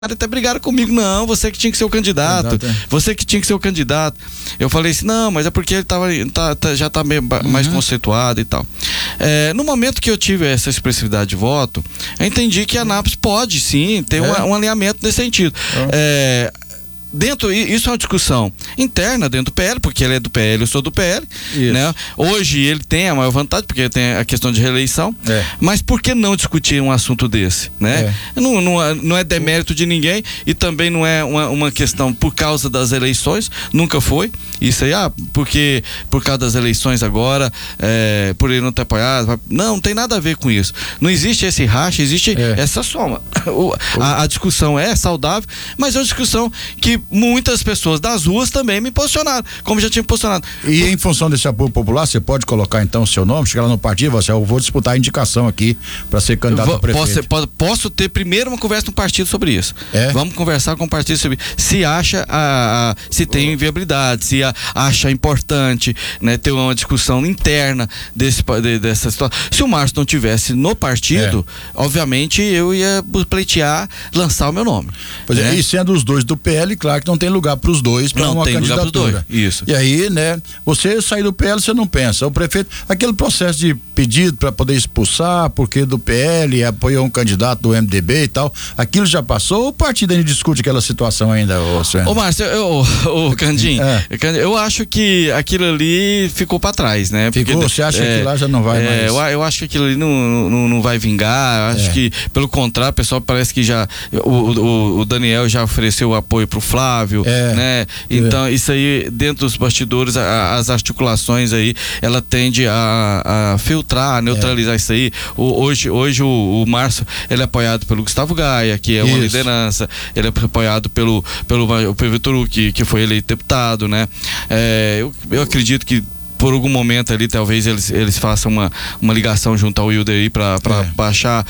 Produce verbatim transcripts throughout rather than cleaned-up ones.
até brigaram comigo, não, você que tinha que ser o candidato, Exato, é. você que tinha que ser o candidato. Eu falei assim, não, mas é porque ele tava, tá, tá, já está uhum. mais conceituado e tal. É, no momento que eu tive essa expressividade de voto, eu entendi que a Anápolis pode sim ter é. um, um alinhamento nesse sentido. Uhum. É, Dentro, isso é uma discussão interna dentro do P L, porque ele é do P L, eu sou do P L, né? Hoje ele tem a maior vantagem, porque ele tem a questão de reeleição, é. mas por que não discutir um assunto desse, né? É. Não, não, não é demérito de ninguém e também não é uma, uma questão por causa das eleições, nunca foi, isso aí, ah, porque por causa das eleições agora, é, por ele não ter apoiado, não, não tem nada a ver com isso, não existe esse racha, existe é. essa soma, o, a, a discussão é saudável, mas é uma discussão que muitas pessoas das ruas também me posicionaram, como já tinha posicionado. E em função desse apoio popular, você pode colocar então o seu nome, chegar lá no partido, você, eu vou disputar a indicação aqui para ser candidato vou, a prefeito. Posso, posso ter primeiro uma conversa no partido sobre isso. É? Vamos conversar com o partido sobre se acha a, a se tem viabilidade, se a, acha importante, né, ter uma discussão interna desse, de, dessa situação. Se o Márcio não tivesse no partido, é. obviamente eu ia pleitear, lançar o meu nome. Pois é, é e sendo os dois do P L, claro que não tem lugar para os dois para uma candidatura. Isso. E aí, né, você sair do P L, você não pensa. O prefeito, aquele processo de pedido para poder expulsar, porque do P L apoiou um candidato do M D B e tal, aquilo já passou ou o partido ainda discute aquela situação ainda, ô senhor? Ô Márcio, eu, ô Candim, é. eu acho que aquilo ali ficou para trás, né? Ficou? Porque, você acha é, que lá já não vai é, mais? Eu, eu acho que aquilo ali não, não, não vai vingar, eu acho é. que, pelo contrário, o pessoal parece que já, o, o, o Daniel já ofereceu apoio pro Flávio, é, né? Então, é. isso aí, dentro dos bastidores, a, as articulações aí, ela tende a, a filtrar, a neutralizar é. isso aí. O, hoje, hoje o, o Márcio, ele é apoiado pelo Gustavo Gaia, que é uma isso. liderança, ele é apoiado pelo, pelo, pelo Vitor Hugo, que, que foi eleito deputado, né? É, eu, eu acredito que por algum momento ali, talvez eles, eles façam uma, uma ligação junto ao Wilder aí para é. baixar.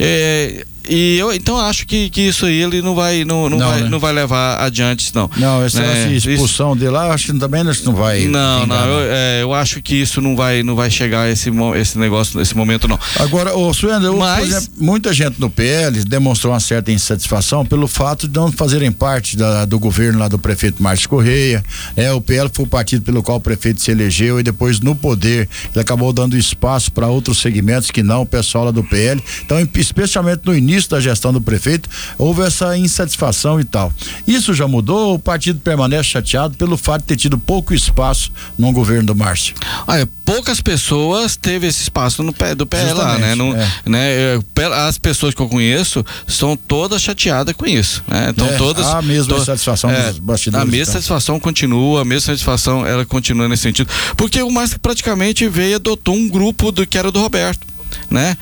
É, E eu então acho que, que isso aí ele não vai não, não, não, vai, né? não vai levar adiante, não. Não, essa né? expulsão isso... de lá, acho que também não vai. Não, vingar, não, eu, é, eu acho que isso não vai, não vai chegar a esse, esse negócio, nesse momento, não. Agora, ô Suenda, Mas... por exemplo, muita gente no P L demonstrou uma certa insatisfação pelo fato de não fazerem parte da, do governo lá do prefeito Márcio Correia. É, o P L foi o partido pelo qual o prefeito se elegeu e depois no poder ele acabou dando espaço para outros segmentos que não o pessoal lá do P L. Então, especialmente no início da gestão do prefeito, houve essa insatisfação e tal. Isso já mudou? O partido permanece chateado pelo fato de ter tido pouco espaço no governo do Márcio? Olha, poucas pessoas teve esse espaço no pé do P L lá, né? No, é. né? As pessoas que eu conheço são todas chateadas com isso, né? Então é, todas. A mesma to, satisfação é, dos bastidores. A mesma então. satisfação continua, a mesma satisfação ela continua nesse sentido, porque o Márcio praticamente veio e adotou um grupo do que era do Roberto, né?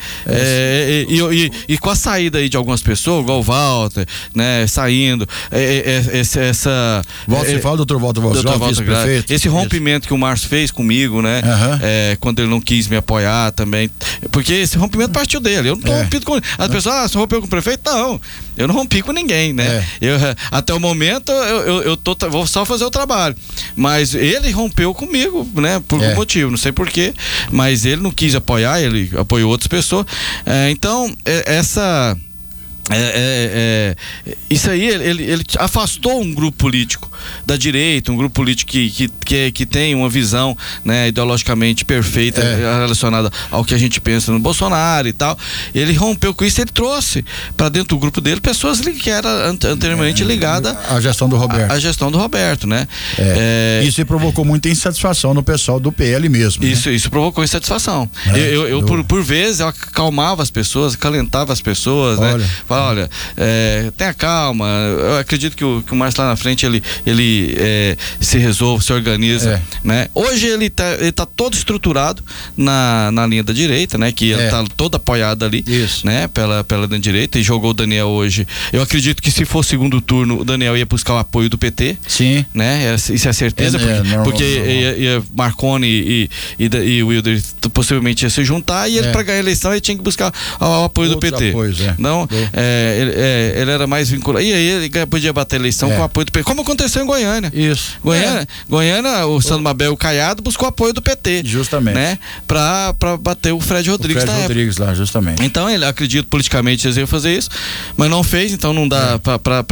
É, e, e, e, e com a saída aí de algumas pessoas, igual o Walter, né? Saindo, é, é, essa, essa Walter, é, você fala, doutor Walter Walter, esse rompimento que o Márcio fez comigo, né? Uhum. É, quando ele não quis me apoiar também, porque esse rompimento partiu dele, eu não tô é. rompido com as pessoas, ah, você rompeu com o prefeito? Não, eu não rompi com ninguém, né? É. Eu, até o momento eu, eu, eu tô, vou só fazer o trabalho, mas ele rompeu comigo, né? Por algum é. motivo, não sei porquê, mas ele não quis apoiar, ele apoiou outras pessoas, é, então é, essa É, é, é, isso aí ele, ele afastou um grupo político da direita, um grupo político que, que, que, que tem uma visão, né, ideologicamente perfeita é. relacionada ao que a gente pensa no Bolsonaro e tal. Ele rompeu com isso, ele trouxe para dentro do grupo dele pessoas que eram anteriormente é, ligadas à gestão do Roberto. A, a gestão do Roberto, né? É. É, isso provocou muita insatisfação no pessoal do P L mesmo. Isso, né? isso provocou insatisfação. É, eu, eu, eu do... por, por vezes eu acalmava as pessoas, acalentava as pessoas, Olha. né? Olha, é, tenha calma, eu acredito que o, que o Márcio lá na frente ele, ele é, se resolve, se organiza, é. né? Hoje ele tá, ele tá todo estruturado na, na linha da direita, né? Que ele é. tá todo apoiado ali, Isso. né? Pela, pela linha direita, e jogou o Daniel hoje. Eu acredito que se for segundo turno, o Daniel ia buscar o apoio do P T. Sim. Né? Isso é certeza, é, porque, é, normal, porque normal. Ia, ia Marconi e, e, e o Wilder possivelmente ia se juntar, e ele, é. para ganhar a eleição, ele tinha que buscar o, o apoio Outros do P T. Apoios, é. Então, é, É, ele, é, ele era mais vinculado. E aí ele podia bater eleição é. com o apoio do P T, como aconteceu em Goiânia. Isso. Goiânia, é. Goiânia o Sandro Mabel Caiado buscou apoio do P T. Justamente. Né? Pra, pra bater o Fred Rodrigues. O Fred Rodrigues época. lá, justamente. Então ele, acredito politicamente, eles iam fazer isso, mas não fez, então não dá é. pra, pra